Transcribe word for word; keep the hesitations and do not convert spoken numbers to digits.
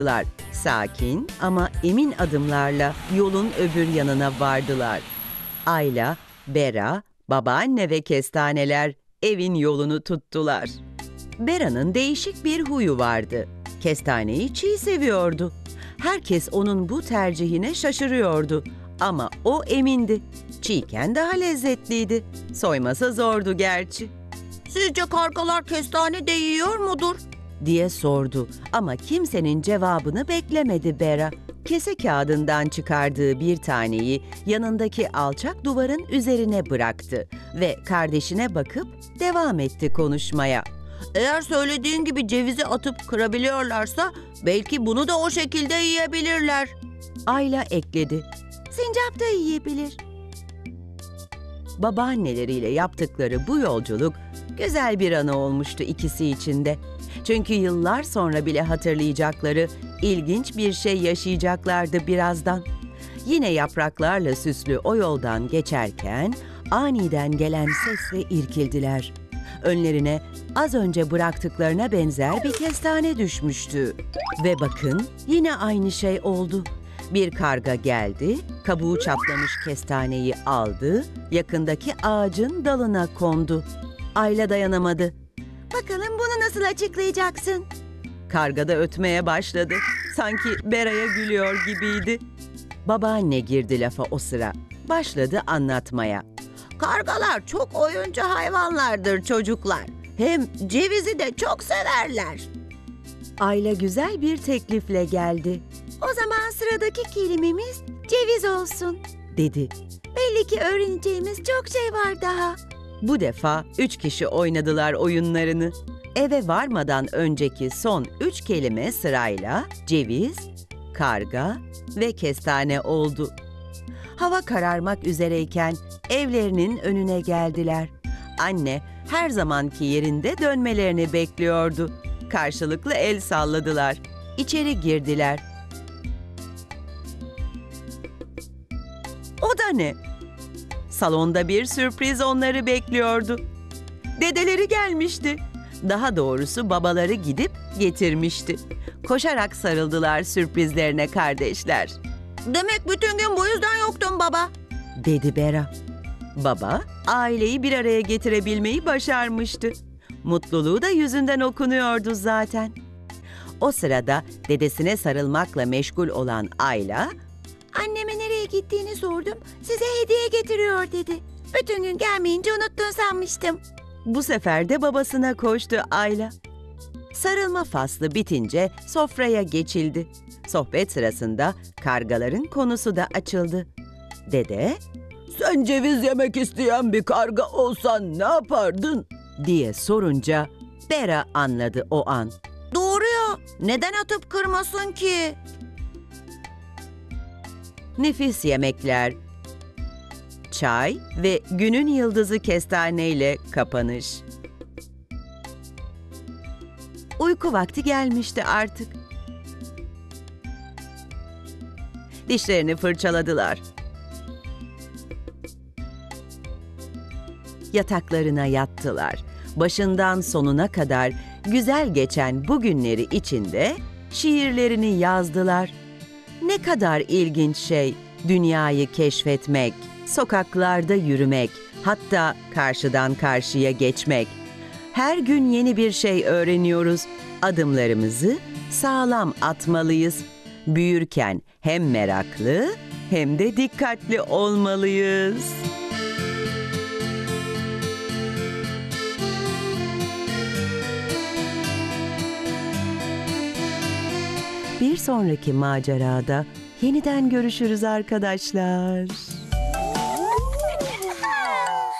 Sakin ama emin adımlarla yolun öbür yanına vardılar. Ayla, Bera, babaanne ve kestaneler evin yolunu tuttular. Bera'nın değişik bir huyu vardı. Kestaneyi çiğ seviyordu. Herkes onun bu tercihine şaşırıyordu. Ama o emindi. Çiğken daha lezzetliydi. Soyması zordu gerçi. Sizce kargalar kestane de yiyor mudur? Diye sordu ama kimsenin cevabını beklemedi Bera. Kese kağıdından çıkardığı bir taneyi yanındaki alçak duvarın üzerine bıraktı ve kardeşine bakıp devam etti konuşmaya. Eğer söylediğin gibi cevizi atıp kırabiliyorlarsa belki bunu da o şekilde yiyebilirler. Ayla ekledi. Sincap da yiyebilir. Babaanneleriyle yaptıkları bu yolculuk güzel bir anı olmuştu ikisi için de. Çünkü yıllar sonra bile hatırlayacakları ilginç bir şey yaşayacaklardı birazdan. Yine yapraklarla süslü o yoldan geçerken aniden gelen sesle irkildiler. Önlerine az önce bıraktıklarına benzer bir kestane düşmüştü. Ve bakın yine aynı şey oldu. Bir karga geldi, kabuğu çatlamış kestaneyi aldı, yakındaki ağacın dalına kondu. Ayla dayanamadı. Bakalım bunu nasıl açıklayacaksın? Karga da ötmeye başladı. Sanki Bera'ya gülüyor gibiydi. Babaanne girdi lafa o sıra. Başladı anlatmaya. Kargalar çok oyuncu hayvanlardır çocuklar. Hem cevizi de çok severler. Ayla güzel bir teklifle geldi. O zaman sıradaki kelimemiz ceviz olsun, dedi. Belli ki öğreneceğimiz çok şey var daha. Bu defa üç kişi oynadılar oyunlarını. Eve varmadan önceki son üç kelime sırayla ceviz, karga ve kestane oldu. Hava kararmak üzereyken evlerinin önüne geldiler. Anne her zamanki yerinde dönmelerini bekliyordu. Karşılıklı el salladılar. İçeri girdiler. O da ne? Salonda bir sürpriz onları bekliyordu. Dedeleri gelmişti. Daha doğrusu babaları gidip getirmişti. Koşarak sarıldılar sürprizlerine kardeşler. Demek bütün gün bu yüzden yoktun baba, dedi Bera. Baba, aileyi bir araya getirebilmeyi başarmıştı. Mutluluğu da yüzünden okunuyordu zaten. O sırada dedesine sarılmakla meşgul olan Ayla, anneme nereye gittiğini sordum, size hediye getiriyor dedi. Bütün gün gelmeyince unuttun sanmıştım. Bu sefer de babasına koştu Ayla. Sarılma faslı bitince sofraya geçildi. Sohbet sırasında kargaların konusu da açıldı. Dede, "Sen ceviz yemek isteyen bir karga olsan ne yapardın?" diye sorunca Bera anladı o an. Doğru ya, neden atıp kırmasın ki? Nefis yemekler, çay ve günün yıldızı kestaneyle kapanış. Uyku vakti gelmişti artık. Dişlerini fırçaladılar. Yataklarına yattılar. Başından sonuna kadar güzel geçen bu günleri içinde şiirlerini yazdılar. Ne kadar ilginç şey dünyayı keşfetmek, sokaklarda yürümek, hatta karşıdan karşıya geçmek. Her gün yeni bir şey öğreniyoruz. Adımlarımızı sağlam atmalıyız. Büyürken hem meraklı hem de dikkatli olmalıyız. Bir sonraki macerada yeniden görüşürüz arkadaşlar.